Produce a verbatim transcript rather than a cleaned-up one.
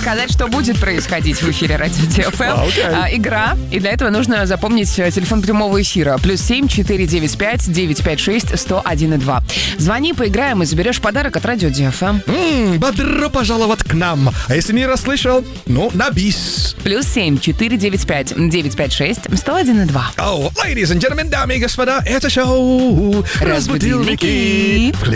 сказать, что будет происходить в эфире Радио ТФМ. Okay. А, игра. И для этого нужно запомнить телефон прямого эфира. Плюс семь четыре девять пять девять пять шесть сто один и два. Звони, поиграем и заберешь подарок от Радио ТФМ. М-м, бодро пожаловать к нам. А если не расслышал, ну, на бис. Плюс семь четыре девять пять девять пять шесть сто один и два. Oh, ladies and gentlemen, дамы и господа, это шоу «Разбудилники».